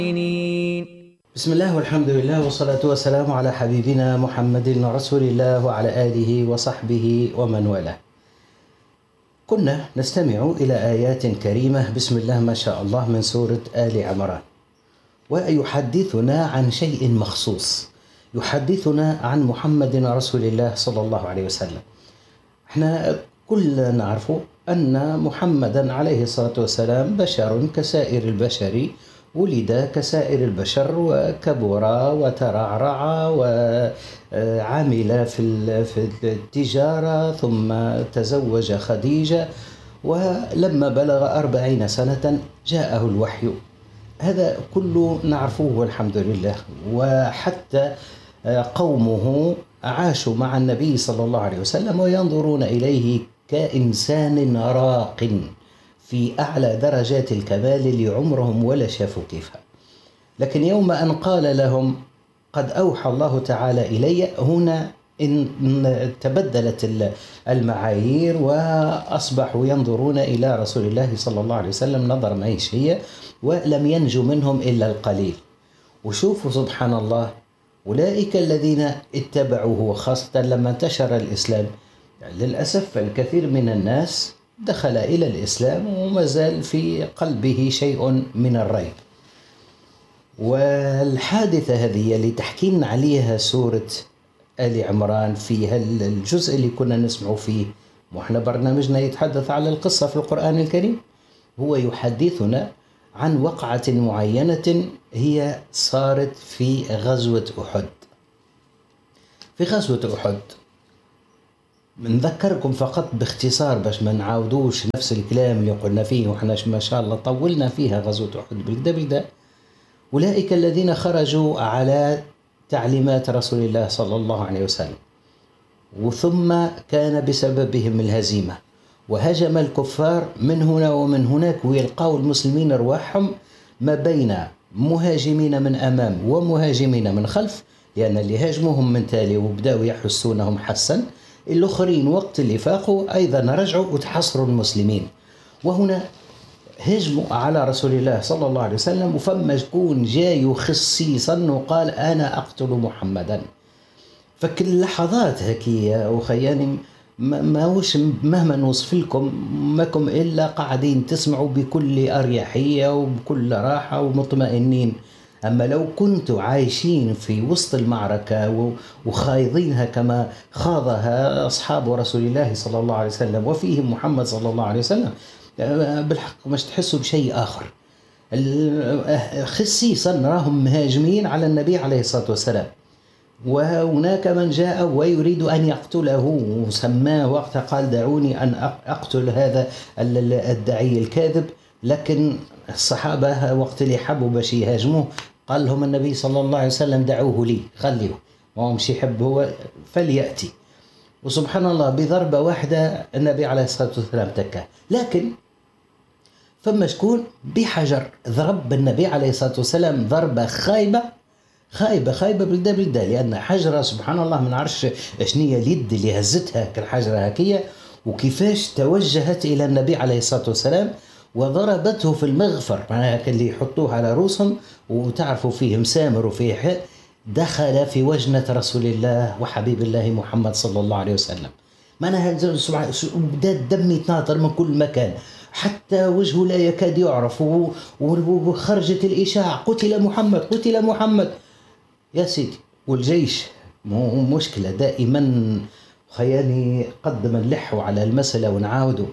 بسم الله والحمد لله والصلاة والسلام على حبيبنا محمد رسول الله وعلى آله وصحبه ومن والاه. كنا نستمع إلى آيات كريمة بسم الله ما شاء الله من سورة آل عمران، ويحدثنا عن شيء مخصوص، يحدثنا عن محمد رسول الله صلى الله عليه وسلم. احنا كلنا نعرف أن محمدا عليه الصلاة والسلام بشر كسائر البشر، ولد كسائر البشر وكبر وترعرع وعمل في التجارة، ثم تزوج خديجة، ولما بلغ 40 سنة جاءه الوحي. هذا كله نعرفه والحمد لله. وحتى قومه عاشوا مع النبي صلى الله عليه وسلم وينظرون إليه كإنسان راق في أعلى درجات الكمال اللي عمرهم ولا شافوا كيفها. لكن يوم أن قال لهم قد أوحى الله تعالى إلي، هنا إن تبدلت المعايير وأصبحوا ينظرون إلى رسول الله صلى الله عليه وسلم نظر معيشية، ولم ينجو منهم إلا القليل. وشوفوا سبحان الله، أولئك الذين اتبعوه، خاصة لما انتشر الإسلام، للأسف الكثير من الناس دخل إلى الإسلام وما زال في قلبه شيء من الريب. والحادثة هذه اللي تحكينا عليها سورة آل عمران في الجزء اللي كنا نسمع فيه، وإحنا برنامجنا يتحدث على القصة في القرآن الكريم، هو يحدثنا عن وقعة معينة هي صارت في غزوة أحد. في غزوة أحد نذكركم فقط باختصار باش ما نعاودوش نفس الكلام اللي قلنا فيه، وإحنا ما شاء الله طولنا فيها غزوة أحد بالكدا. أولئك الذين خرجوا على تعليمات رسول الله صلى الله عليه وسلم، وثم كان بسببهم الهزيمة، وهجم الكفار من هنا ومن هناك، ويلقوا المسلمين رواحهم ما بين مهاجمين من أمام ومهاجمين من خلف، لأن اللي هاجموهم من تالي وبدأوا يحسونهم حسا، الآخرين وقت اللي فاقوا أيضا رجعوا وتحصروا المسلمين. وهنا هجموا على رسول الله صلى الله عليه وسلم، وفما شكون جاي خصيصا وقال أنا أقتل محمدا. فكل اللحظات هكية وخياني ماهوش مهما نوصف لكم ماكم إلا قاعدين تسمعوا بكل أريحية وبكل راحة ومطمئنين. أما لو كنتوا عايشين في وسط المعركة وخايضينها كما خاضها أصحاب رسول الله صلى الله عليه وسلم وفيهم محمد صلى الله عليه وسلم، بالحق مش تحسوا بشيء آخر. خصيصا راهم مهاجمين على النبي عليه الصلاة والسلام، وهناك من جاء ويريد أن يقتله، وسماه وقت قال دعوني أن أقتل هذا الداعي الكاذب. لكن الصحابة وقت اللي حبوا باش يهاجموه قال لهم النبي صلى الله عليه وسلم دعوه لي، خليه ما هو مش يحب هو فليأتي. وسبحان الله بضربة واحدة النبي عليه الصلاة والسلام تكه. لكن فما شكون بحجر ضرب النبي عليه الصلاة والسلام ضربة خايبة بالدا، لأن حجرة سبحان الله من عرش شنية اليد اللي هزتها كالحجرة هكية، وكيفاش توجهت إلى النبي عليه الصلاة والسلام وضربته في المغفر، معناها اللي يحطوه على رؤوسهم وتعرفوا فيه مسامر وفيه حق، دخل في وجنة رسول الله وحبيب الله محمد صلى الله عليه وسلم. معناها بدأ الدم يتناطر من كل مكان، حتى وجهه لا يكاد يعرف، وخرجت الإشاعة قتل محمد يا سيدي. والجيش مشكلة دائما خياني قدم نلحوا على المسألة ونعاودوا.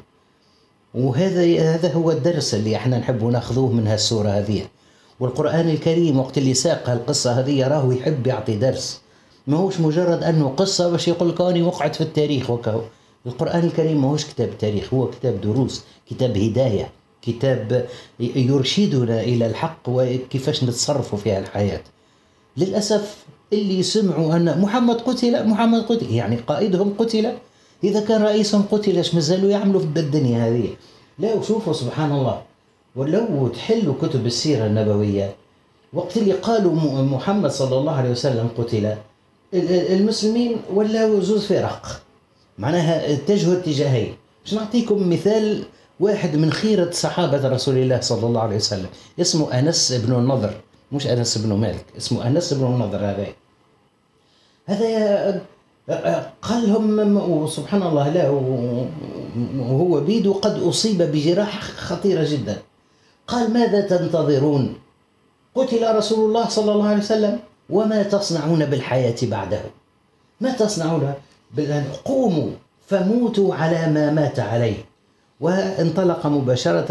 وهذا هو الدرس اللي احنا نحب ناخذوه من هالسورة هذه. والقرآن الكريم وقت اللي ساق القصة هذه راه يحب يعطي درس، ما هوش مجرد أنه قصة باش يقول كوني وقعت في التاريخ وكهو. القرآن الكريم ما هوش كتاب تاريخ، هو كتاب دروس، كتاب هداية، كتاب يرشدنا إلى الحق وكيفاش نتصرفوا في الحياة. للأسف اللي سمعوا أن محمد قتل يعني قائدهم قتل، إذا كان رئيسهم قتل ايش مازالوا يعملوا في الدنيا هذه؟ لا، وشوفوا سبحان الله، ولو تحلوا كتب السيرة النبوية وقت اللي قالوا محمد صلى الله عليه وسلم قتل، المسلمين ولاوا زوز فرق، معناها اتجهوا اتجاهين. باش نعطيكم مثال واحد من خيرة صحابة رسول الله صلى الله عليه وسلم، اسمه أنس بن النضر مش أنس بن مالك، اسمه أنس بن النضر. هذا قال لهم وسبحان الله لا، وهو بيده قد أصيب بجراح خطيرة جدا. قال ماذا تنتظرون؟ قتل رسول الله صلى الله عليه وسلم، وما تصنعون بالحياة بعده؟ ما تصنعون؟ قوموا فموتوا على ما مات عليه. وانطلق مباشرة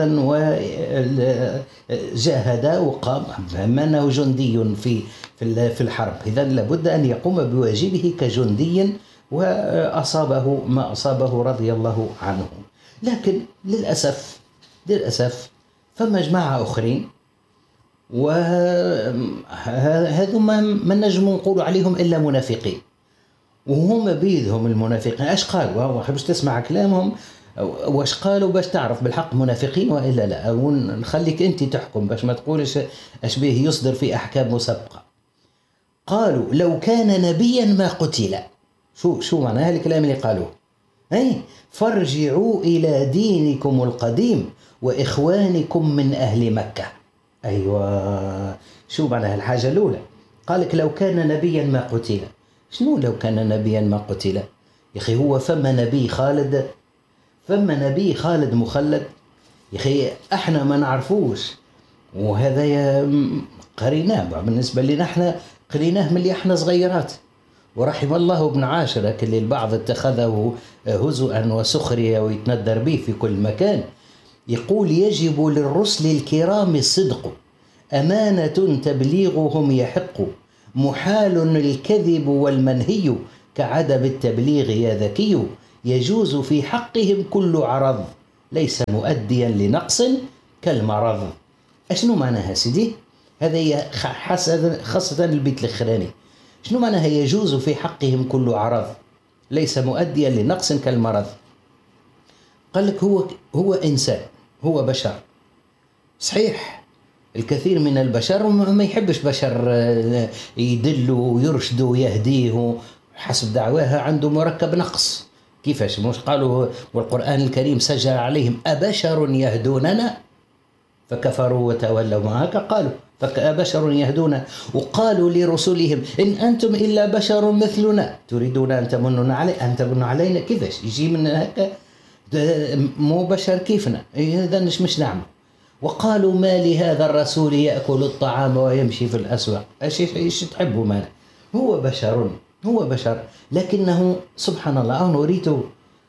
وجاهد وقام أنه جندي في الحرب، إذا لابد أن يقوم بواجبه كجندي، وأصابه ما أصابه رضي الله عنه. لكن للأسف فما جماعة أخرين، وهذو ما نجم نقول عليهم إلا منافقين، وهم بيدهم المنافقين. اش قالوا؟ ما حبش تسمع كلامهم، واش قالوا باش تعرف بالحق منافقين والا لا، ونخليك انت تحكم باش ما تقولش اش به يصدر في احكام مسبقه. قالوا لو كان نبيا ما قتل. شو معنى هذا الكلام اللي قالوه؟ فارجعوا الى دينكم القديم واخوانكم من اهل مكه. ايوه، شو معنى الحاجه الاولى؟ قالك لو كان نبيا ما قتل. شنو لو كان نبيا ما قتل؟ يا اخي هو فما نبي خالد مخلد؟ يا اخي احنا ما نعرفوش، وهذا قريناه بالنسبه لنا، احنا قريناه من اللي احنا صغيرات. ورحم الله ابن عاشر، اللي البعض اتخذه هزءا وسخرية ويتندر به في كل مكان. يقول يجب للرسل الكرام الصدق، أمانة تبليغهم يحق، محال الكذب والمنهي، كعدم التبليغ يا ذكي، يجوز في حقهم كل عرض، ليس مؤديا لنقص كالمرض. أشنو معناها سيدي؟ هذا خاصة البيت الأخراني. شنو معناها يجوز في حقهم كل عرض ليس مؤديا لنقص كالمرض؟ قال لك هو إنسان، هو بشر صحيح. الكثير من البشر ما يحبش بشر يدله ويرشده ويهديه حسب دعواها، عنده مركب نقص. كيفاش؟ مش قالوا والقرآن الكريم سجل عليهم أبشر يهدوننا فكفروا وتولوا، ما هكا قالوا فأبشر يهدون. وقالوا لرسلهم إن أنتم إلا بشر مثلنا تريدون أن تمنوا علينا. كيفاش يجي من هكا؟ مو بشر كيفنا، إذا مش نعمل. وقالوا ما لهذا الرسول يأكل الطعام ويمشي في الأسواق. إيش تحبوا؟ ما هو بشر لكنه سبحان الله أنا أريده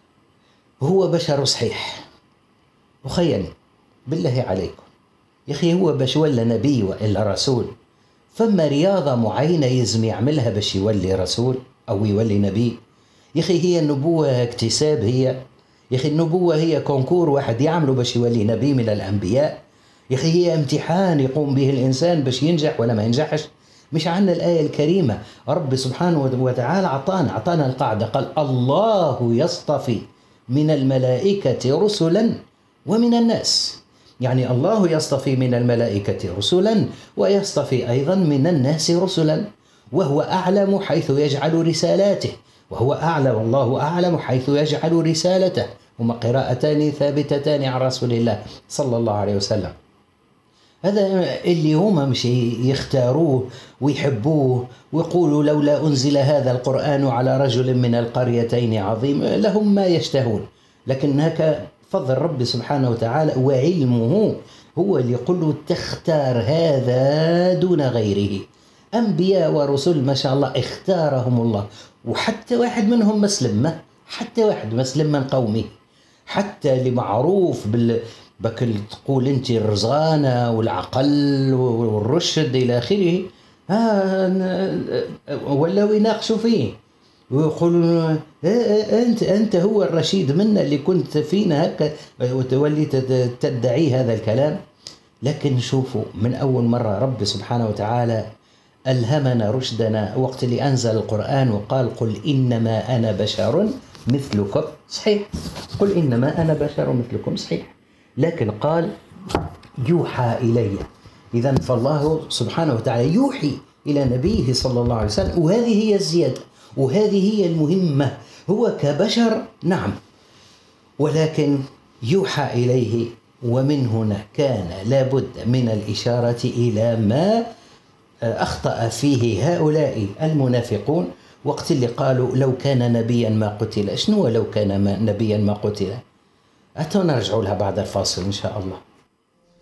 هو بشر صحيح. وخيني بالله عليكم يا أخي، هو باش ولا نبي وإلا رسول؟ فما رياضة معينة يزم يعملها باش يولي رسول أو يولي نبي؟ يا أخي هي النبوة اكتساب؟ هي يا أخي النبوة هي كونكور واحد يعمله باش يولي نبي من الأنبياء؟ يا أخي هي امتحان يقوم به الإنسان باش ينجح ولا ما ينجحش. مش عنا الآية الكريمة رب سبحانه وتعالى عطانا القاعدة، قال الله يصطفي من الملائكة رسلا ومن الناس. يعني الله يصطفي من الملائكة رسلا ويصطفي أيضا من الناس رسلا، وهو أعلم حيث يجعل رسالاته، وهو أعلم والله أعلم حيث يجعل رسالته. هما قراءتان ثابتتان عن رسول الله صلى الله عليه وسلم. هذا اللي هما مش يختاروه ويحبوه ويقولوا لولا أنزل هذا القرآن على رجل من القريتين عظيم، لهم ما يشتهون. لكن هكا فضل رب سبحانه وتعالى وعلمه هو اللي يقول له تختار هذا دون غيره. أنبياء ورسل ما شاء الله اختارهم الله، وحتى واحد منهم مسلم، حتى واحد مسلم من قومه، حتى اللي معروف بكل تقول انت الرزانة والعقل والرشد إلى آخره، ولا يناقشوا فيه ويقولوا أنت هو الرشيد منا اللي كنت فينا هكا وتولي تدعي هذا الكلام. لكن شوفوا من أول مرة رب سبحانه وتعالى ألهمنا رشدنا وقت اللي أنزل القرآن وقال قل إنما أنا بشر مثلكم. صحيح، قل إنما أنا بشر مثلكم صحيح، لكن قال يوحى إلي. إذن فالله سبحانه وتعالى يوحي إلى نبيه صلى الله عليه وسلم، وهذه هي الزيادة وهذه هي المهمة. هو كبشر نعم، ولكن يوحى إليه. ومن هنا كان لابد من الإشارة إلى ما أخطأ فيه هؤلاء المنافقون وقت اللي قالوا لو كان نبيا ما قتل. شنو لو كان نبيا ما قتل؟ أتوا نرجعوا لها بعد الفاصل إن شاء الله.